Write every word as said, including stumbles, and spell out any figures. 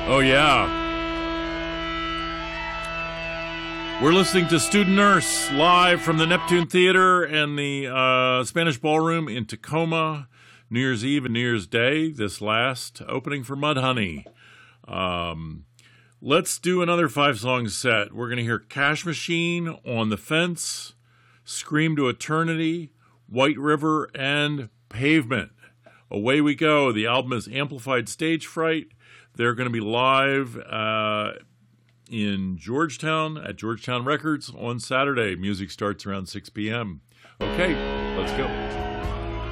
Oh, yeah. We're listening to Student Nurse live from the Neptune Theater and the uh, Spanish Ballroom in Tacoma, New Year's Eve and New Year's Day, this last opening for Mudhoney. Um, let's do another five-song set. We're going to hear Cash Machine, On the Fence, Scream to Eternity, White River, and Pavement. Away we go. The album is Amplified Stage Fright. They're going to be live uh, in Georgetown at Georgetown Records on Saturday. Music starts around six p.m. Okay, let's go.